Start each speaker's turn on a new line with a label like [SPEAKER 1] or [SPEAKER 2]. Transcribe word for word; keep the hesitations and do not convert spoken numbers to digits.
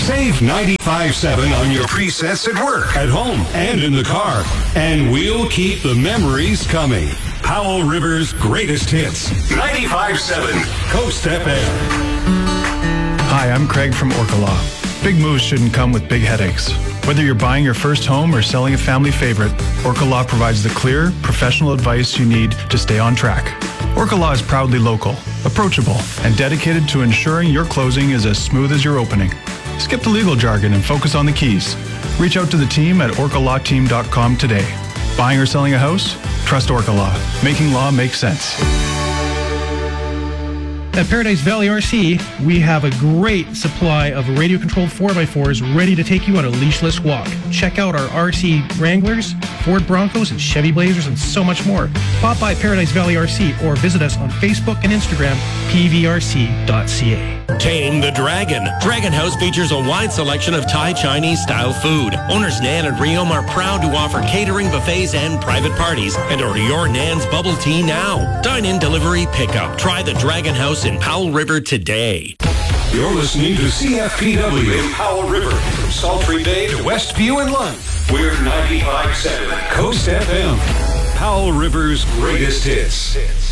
[SPEAKER 1] Save ninety-five seven on your presets at work, at home, and in the car. And we'll keep the memories coming. Powell River's greatest hits. ninety-five seven Coast F M.
[SPEAKER 2] Hi, I'm Craig from Orca Law. Big moves shouldn't come with big headaches. Whether you're buying your first home or selling a family favorite, Orca Law provides the clear, professional advice you need to stay on track. Orca Law is proudly local, approachable, and dedicated to ensuring your closing is as smooth as your opening. Skip the legal jargon and focus on the keys. Reach out to the team at orca law team dot com today. Buying or selling a house? Trust Orca Law. Making law make sense.
[SPEAKER 3] At Paradise Valley R C, we have a great supply of radio-controlled four by fours ready to take you on a leashless walk. Check out our R C Wranglers, Ford Broncos, and Chevy Blazers, and so much more. Pop by Paradise Valley R C or visit us on Facebook and Instagram, p v r c dot c a.
[SPEAKER 4] Tame the Dragon. Dragon House features a wide selection of Thai Chinese-style food. Owners Nan and Riom are proud to offer catering, buffets, and private parties. And order your Nan's bubble tea now. Dine-in, delivery, pickup. Try the Dragon House in Powell River today.
[SPEAKER 1] You're listening to C F P W in Powell River. From Sultry Bay to Westview and Lund. We're ninety-five seven Coast F M. Powell River's greatest hits.